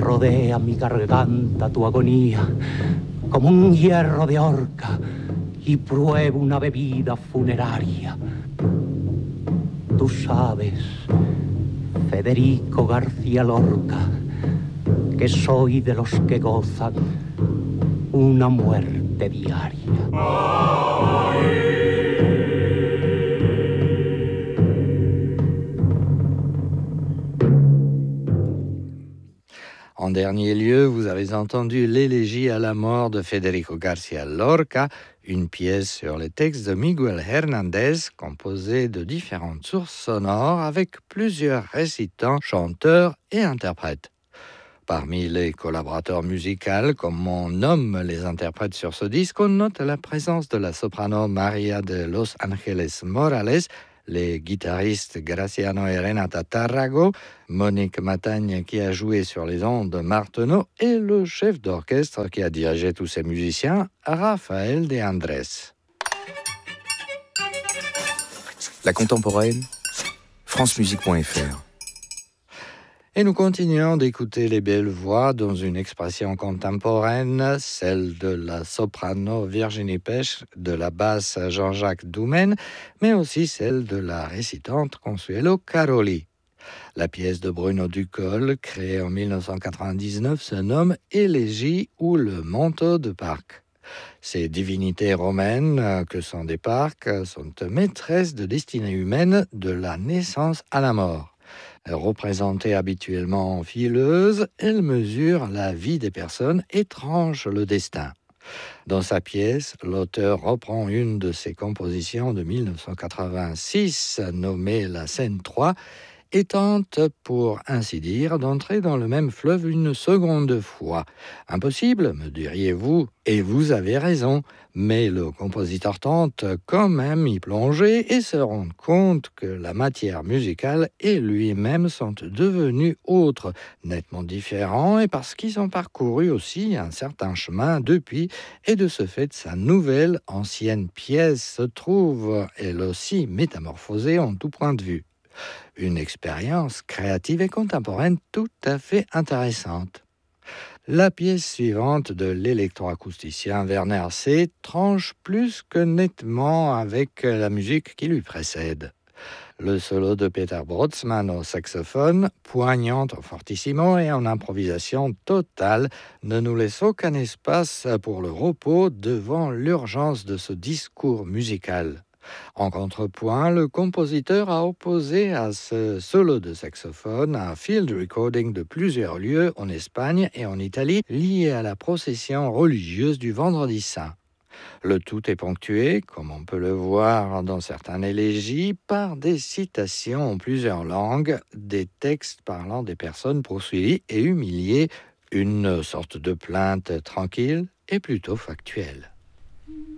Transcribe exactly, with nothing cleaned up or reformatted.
rodea mi garganta tu agonía, como un hierro de horca, y pruebo una bebida funeraria. Tú sabes, Federico García Lorca, que soy de los que gozan una muerte diaria. En dernier lieu, vous avez entendu l'élégie à la mort de Federico García Lorca, une pièce sur les textes de Miguel Hernández, composée de différentes sources sonores avec plusieurs récitants, chanteurs et interprètes. Parmi les collaborateurs musicaux, comme on nomme les interprètes sur ce disque, on note la présence de la soprano María de Los Ángeles Morales, les guitaristes Graciano et Renata Tarrago, Monique Matagne qui a joué sur les ondes de Martenot et le chef d'orchestre qui a dirigé tous ces musiciens, Rafael de Andrés. La contemporaine, france musique point f r. Et nous continuons d'écouter les belles voix dans une expression contemporaine, celle de la soprano Virginie Pech, de la basse Jean-Jacques Doumen, mais aussi celle de la récitante Consuelo Caroli. La pièce de Bruno Ducol, créée en dix-neuf cent quatre-vingt-dix-neuf, se nomme Élégie ou le manteau de Parc. Ces divinités romaines que sont des parcs sont maîtresses de destinée humaine de la naissance à la mort. Représentée habituellement en fileuse, elle mesure la vie des personnes et tranche le destin. Dans sa pièce, l'auteur reprend une de ses compositions de dix-neuf cent quatre-vingt-six, nommée La Scène trois, et tente, pour ainsi dire, d'entrer dans le même fleuve une seconde fois. Impossible, me diriez-vous, et vous avez raison, mais le compositeur tente quand même y plonger et se rend compte que la matière musicale et lui-même sont devenus autres, nettement différents, et parce qu'ils ont parcouru aussi un certain chemin depuis, et de ce fait, sa nouvelle, ancienne pièce se trouve, elle aussi, métamorphosée en tout point de vue. Une expérience créative et contemporaine tout à fait intéressante. La pièce suivante de l'électroacousticien Werner C. tranche plus que nettement avec la musique qui lui précède. Le solo de Peter Brotzmann au saxophone, poignant au fortissimo et en improvisation totale, ne nous laisse aucun espace pour le repos devant l'urgence de ce discours musical. En contrepoint, le compositeur a opposé à ce solo de saxophone un field recording de plusieurs lieux en Espagne et en Italie liés à la procession religieuse du Vendredi Saint. Le tout est ponctué, comme on peut le voir dans certaines élégies, par des citations en plusieurs langues, des textes parlant des personnes poursuivies et humiliées, une sorte de plainte tranquille et plutôt factuelle.